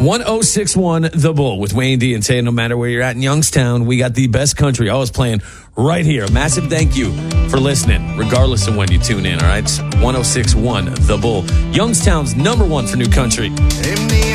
1061 The Bull with Wayne D and Tay. No matter where you're at in Youngstown, we got the best country always playing right here. A massive thank you for listening, regardless of when you tune in, all right? It's 1061 The Bull, Youngstown's number one for new country.